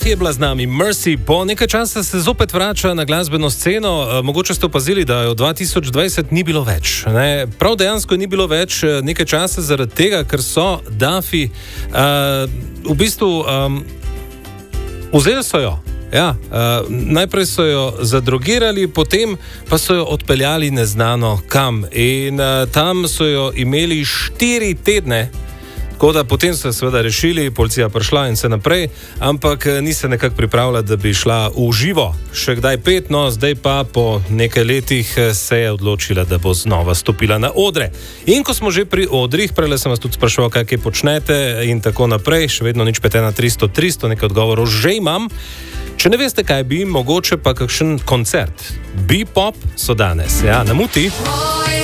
Duffy je bila z nami, Mercy. Po nekaj časa se zopet vrača na glasbeno sceno. Mogoče ste opazili, da jo 2020 ni bilo več. Ne? Prav dejansko ni bilo več nekaj časa zaradi tega, ker so Duffy v bistvu vzeli so jo. Ja, najprej so jo zadrogirali, potem pa so jo odpeljali neznano kam. In tam so jo imeli 4 tedne. Tako da potem so se seveda rešili, policija prišla in vse naprej, ampak ni se nekako pripravila, da bi šla v živo. Še kdaj 5, no zdaj pa po nekaj letih se je odločila, da bo znova stopila na odre. In ko smo že pri odrih, prej sem vas tudi spraševal, kaj počnete in tako naprej, še vedno nič 51300, nekaj odgovorov že imam. Če ne veste, kaj bi, mogoče pa kakšen koncert. Bepop so danes, ja, na Muti.